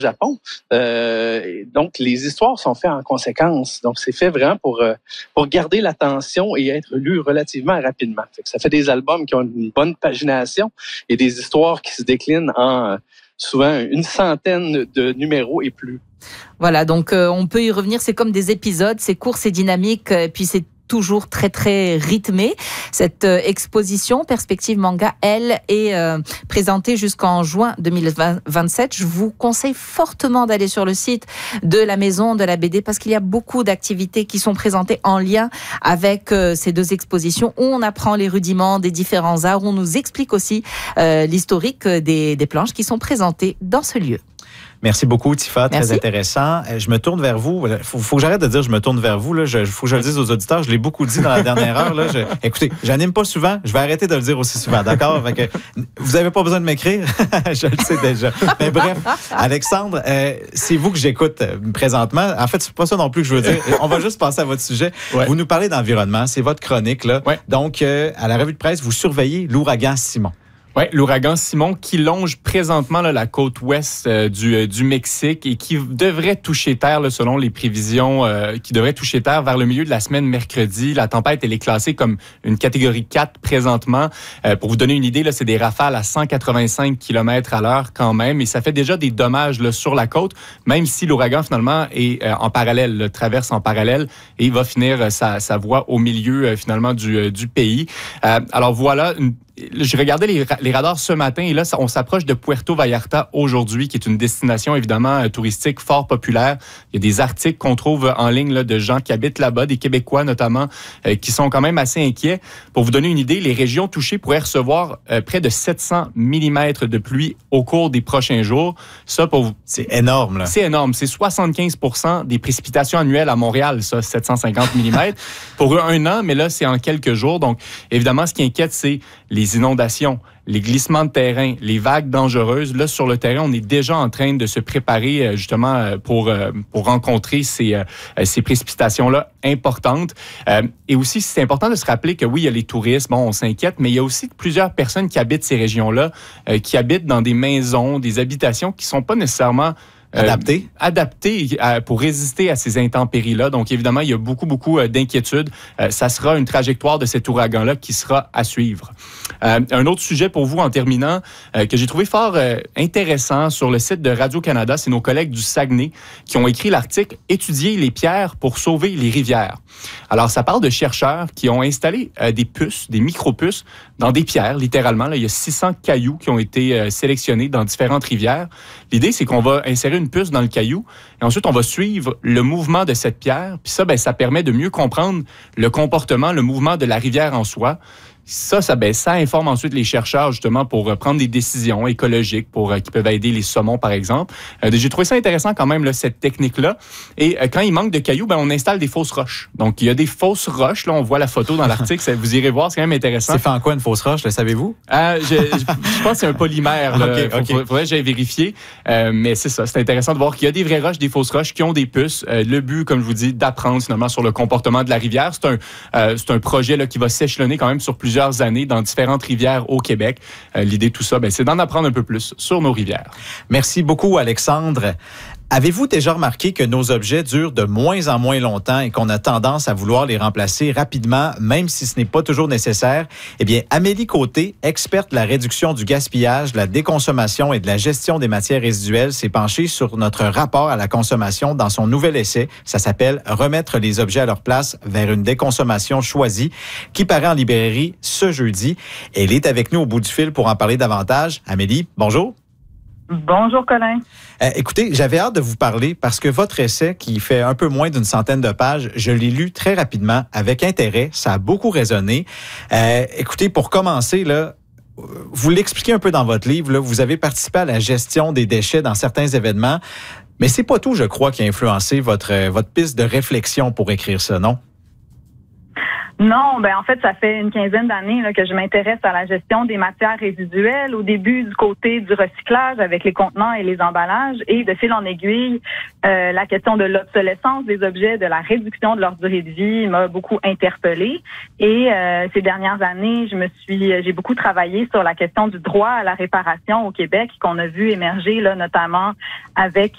Japon. Donc, les histoires sont faites en conséquence. Donc, c'est fait vraiment pour garder l'attention et être lu relativement rapidement. Fait que ça fait des albums qui ont une bonne pagination et des histoires qui se déclinent en souvent une centaine de numéros et plus. Voilà, donc on peut y revenir. C'est comme des épisodes, c'est court, c'est dynamique, puis c'est toujours très, très rythmé. Cette exposition Perspective Manga, elle, est présentée jusqu'en juin 2027. Je vous conseille fortement d'aller sur le site de la Maison de la BD parce qu'il y a beaucoup d'activités qui sont présentées en lien avec ces deux expositions où on apprend les rudiments des différents arts, où on nous explique aussi l'historique des planches qui sont présentées dans ce lieu. Merci beaucoup, Tifa. Très intéressant. Je me tourne vers vous. Faut que j'arrête de dire je me tourne vers vous. Faut que je le dise aux auditeurs. Je l'ai beaucoup dit dans la dernière heure. Écoutez, j'anime pas souvent. Je vais arrêter de le dire aussi souvent. D'accord? Fait que, vous n'avez pas besoin de m'écrire. Je le sais déjà. Mais bref, Alexandre, c'est vous que j'écoute présentement. En fait, c'est pas ça non plus que je veux dire. On va juste passer à votre sujet. Ouais. Vous nous parlez d'environnement. C'est votre chronique, là. Ouais. Donc, à la revue de presse, vous surveillez l'ouragan Simon. Oui, l'ouragan Simon qui longe présentement la côte ouest du Mexique et qui devrait toucher terre, selon les prévisions, qui devrait toucher terre vers le milieu de la semaine mercredi. La tempête, elle est classée comme une catégorie 4 présentement. Pour vous donner une idée, c'est des rafales à 185 km à l'heure quand même et ça fait déjà des dommages sur la côte, même si l'ouragan finalement est en parallèle, traverse en parallèle et il va finir sa voie au milieu finalement du pays. Alors voilà, j'ai regardé les radars ce matin et là, on s'approche de Puerto Vallarta aujourd'hui, qui est une destination évidemment touristique fort populaire. Il y a des articles qu'on trouve en ligne de gens qui habitent là-bas, des Québécois notamment, qui sont quand même assez inquiets. Pour vous donner une idée, les régions touchées pourraient recevoir près de 700 mm de pluie au cours des prochains jours. Ça, pour vous, c'est énorme, là. C'est énorme. C'est 75% des précipitations annuelles à Montréal, ça, 750 mm. Pour un an, mais là, c'est en quelques jours. Donc, évidemment, ce qui inquiète, c'est les inondations, les glissements de terrain, les vagues dangereuses. Là, sur le terrain, on est déjà en train de se préparer justement pour rencontrer ces précipitations-là importantes. Et aussi, c'est important de se rappeler que oui, il y a les touristes, on s'inquiète, mais il y a aussi plusieurs personnes qui habitent ces régions-là, qui habitent dans des maisons, des habitations qui ne sont pas nécessairement adapté pour résister à ces intempéries-là. Donc, évidemment, il y a beaucoup d'inquiétudes. Ça sera une trajectoire de cet ouragan-là qui sera à suivre. Un autre sujet pour vous en terminant, que j'ai trouvé fort intéressant sur le site de Radio-Canada, c'est nos collègues du Saguenay qui ont écrit l'article « Étudier les pierres pour sauver les rivières ». Alors, ça parle de chercheurs qui ont installé des puces, des micro-puces, dans des pierres, littéralement. Là, il y a 600 cailloux qui ont été sélectionnés dans différentes rivières. L'idée, c'est qu'on va insérer une puce dans le caillou et ensuite, on va suivre le mouvement de cette pierre. Puis ça, ça permet de mieux comprendre le comportement, le mouvement de la rivière en soi. Ça informe ensuite les chercheurs justement pour prendre des décisions écologiques qui peuvent aider les saumons, par exemple. J'ai trouvé ça intéressant quand même, cette technique-là. Et quand il manque de cailloux, on installe des fausses roches. Donc, il y a des fausses roches. Là, on voit la photo dans l'article. Vous irez voir, c'est quand même intéressant. C'est fait en quoi une fausse roche, le savez-vous? Je pense que c'est un polymère. OK. Faudrait que j'aille vérifier. Mais c'est ça. C'est intéressant de voir qu'il y a des vraies roches, des fausses roches qui ont des puces. Le but, comme je vous dis, d'apprendre finalement sur le comportement de la rivière. C'est un projet là, qui va s'échelonner quand même sur plusieurs années dans différentes rivières au Québec. L'idée de tout ça, c'est d'en apprendre un peu plus sur nos rivières. Merci beaucoup, Alexandre. Avez-vous déjà remarqué que nos objets durent de moins en moins longtemps et qu'on a tendance à vouloir les remplacer rapidement, même si ce n'est pas toujours nécessaire? Eh bien, Amélie Côté, experte de la réduction du gaspillage, de la déconsommation et de la gestion des matières résiduelles, s'est penchée sur notre rapport à la consommation dans son nouvel essai. Ça s'appelle « Remettre les objets à leur place vers une déconsommation choisie » qui paraît en librairie ce jeudi. Elle est avec nous au bout du fil pour en parler davantage. Amélie, bonjour. Bonjour, Colin. Écoutez, j'avais hâte de vous parler parce que votre essai, qui fait un peu moins d'une centaine de pages, je l'ai lu très rapidement, avec intérêt. Ça a beaucoup résonné. Écoutez, pour commencer, là, vous l'expliquez un peu dans votre livre, là, vous avez participé à la gestion des déchets dans certains événements, mais c'est pas tout, je crois, qui a influencé votre piste de réflexion pour écrire ça, non? Non, en fait, ça fait une quinzaine d'années que je m'intéresse à la gestion des matières résiduelles. Au début, du côté du recyclage avec les contenants et les emballages, et de fil en aiguille, la question de l'obsolescence des objets, de la réduction de leur durée de vie m'a beaucoup interpellée. Et ces dernières années, j'ai beaucoup travaillé sur la question du droit à la réparation au Québec, qu'on a vu émerger là, notamment avec